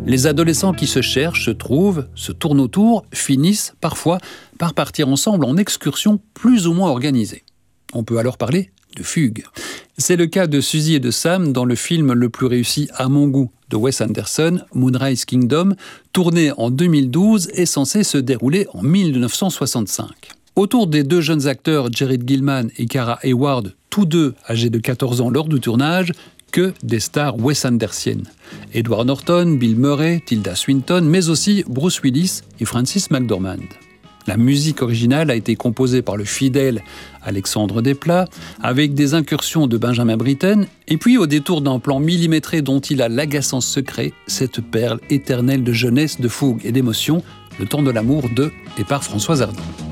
Les adolescents qui se cherchent, se trouvent, se tournent autour, finissent parfois par partir ensemble en excursion plus ou moins organisée. On peut alors parler de fugue. C'est le cas de Suzy et de Sam dans le film le plus réussi à mon goût de Wes Anderson, Moonrise Kingdom, tourné en 2012 et censé se dérouler en 1965. Autour des deux jeunes acteurs Jared Gilman et Cara Hayward, tous deux âgés de 14 ans lors du tournage, que des stars Wes Andersiennes. Edward Norton, Bill Murray, Tilda Swinton, mais aussi Bruce Willis et Frances McDormand. La musique originale a été composée par le fidèle Alexandre Desplat, avec des incursions de Benjamin Britten, et puis au détour d'un plan millimétré dont il a l'agaçant secret, cette perle éternelle de jeunesse, de fougue et d'émotion, Le temps de l'amour de et par Françoise Hardy.